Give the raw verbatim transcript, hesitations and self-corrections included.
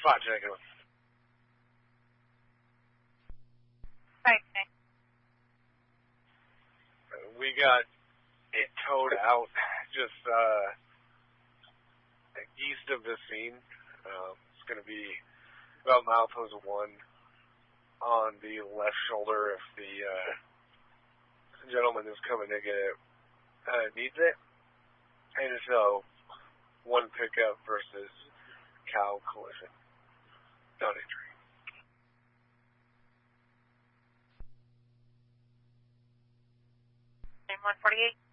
Spot checking. Right, okay. We got it towed out just uh, east of the scene. Um, it's going to be about milepost one on the left shoulder if the uh, gentleman who's coming to get it uh, needs it. And so, one pickup versus cow collision. Not injury. one forty-eight.